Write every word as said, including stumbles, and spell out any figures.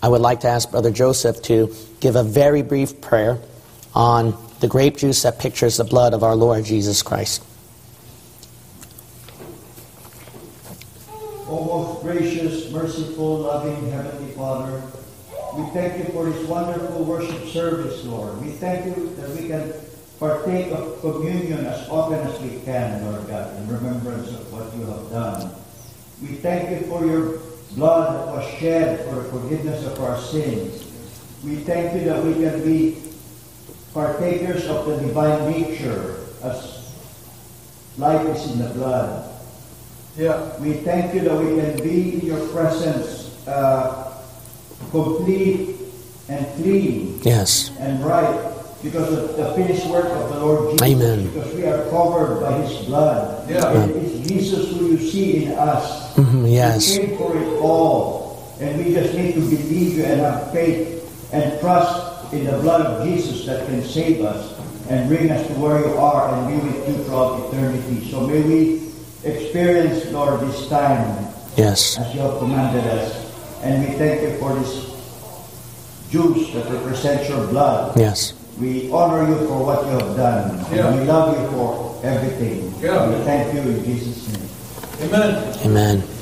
I would like to ask Brother Joseph to give a very brief prayer on the grape juice that pictures the blood of our Lord Jesus Christ. O most gracious, merciful, loving Heavenly Father, we thank you for this wonderful worship service, Lord. We thank you that we can partake of communion as often as we can, Lord God, in remembrance of what you have done. We thank you for your blood that was shed for the forgiveness of our sins. We thank you that we can be partakers of the divine nature as life is in the blood. Yeah. We thank you that we can be in your presence uh, complete and clean, yes, and right because of the finished work of the Lord Jesus. Amen. Because we are covered by His blood. Yeah. And it's Jesus who you see in us. Mm-hmm, yes. He paid for it all. And we just need to believe you and have faith and trust in the blood of Jesus that can save us and bring us to where you are and be with you throughout eternity. So may we experience, Lord, this time yes, as you have commanded us. And we thank you for this juice that represents your blood. yes. We honor you for what you have done. Yeah. And we love you for everything. Yeah. We thank you in Jesus' name. Amen. Amen.